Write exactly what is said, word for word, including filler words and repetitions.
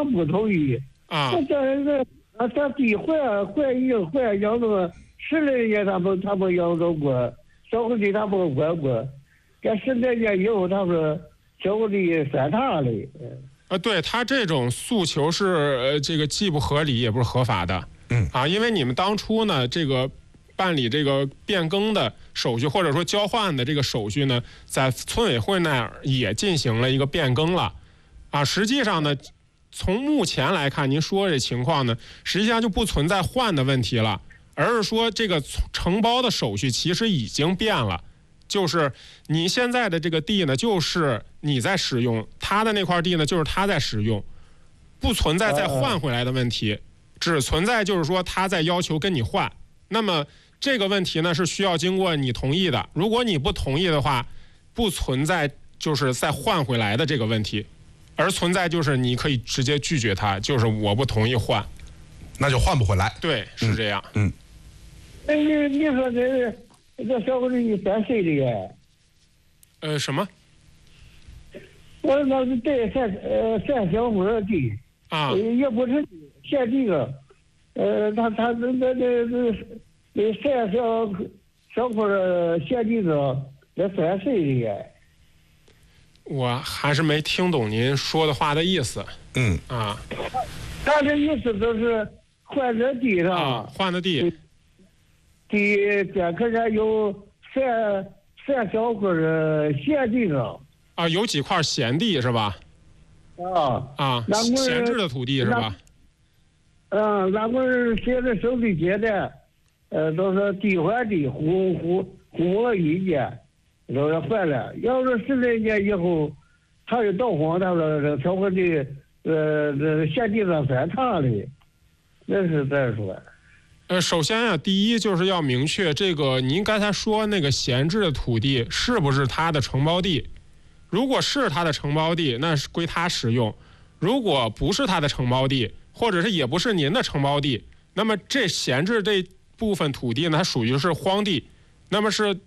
方不同意啊。 这这这啊，这地坏坏硬坏养着十来年，他们他们养着过，小红地他们管过，这十来年以后，他们小红地翻塌了。 呃，对他这种诉求是呃，这个既不合理也不是合法的。 嗯啊，因为你们当初呢，这个办理这个变更的手续，或者说交换的这个手续呢，在村委会那儿也进行了一个变更了。啊，实际上呢，从目前来看，您说这情况呢，实际上就不存在换的问题了，而是说这个承包的手续其实已经变了。就是你现在的这个地呢，就是你在使用，他的那块地呢，就是他在使用，不存在再换回来的问题，只存在就是说他在要求跟你换。那么这个问题呢，是需要经过你同意的，如果你不同意的话，不存在就是再换回来的这个问题，而存在就是你可以直接拒绝他，就是我不同意换， 那就换不回来。 对，是这样。 嗯。 那你你说这这小伙子你三岁的呀？ 呃，什么？ 我那是带三呃三小伙儿地啊， 也不是县地了，呃，他他那那那那那三小小伙儿县地子那三岁的呀。 我还是没听懂您说的话的意思。 嗯啊， 他的意思就是换这地上， 啊、换的地， 地边客上有三三小块的闲地上。 啊，有几块闲地是吧？ 啊啊，闲置的土地是吧？ 嗯，咱们现在手里接的，呃，都是地换地，互互互了意见。都是坏了，要是十来年以后，他又到荒，他说这小伙地，呃，这县地上翻塌了，那是再说。 呃，首先啊，第一就是要明确这个，您刚才说那个闲置的土地是不是他的承包地？如果是他的承包地，那是归他使用；如果不是他的承包地，或者是也不是您的承包地，那么这闲置这部分土地呢，它属于是荒地。那么是